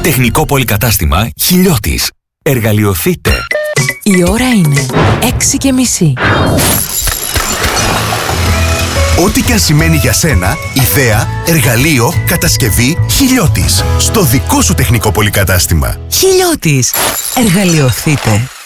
Τεχνικό πολυκατάστημα Χιλιώτης. Εργαλειοθείτε. Η ώρα είναι 6:30. Ό,τι και αν σημαίνει για σένα, ιδέα, εργαλείο, κατασκευή, Χιλιώτης. Στο δικό σου τεχνικό πολυκατάστημα. Χιλιώτης. Εργαλειοθείτε.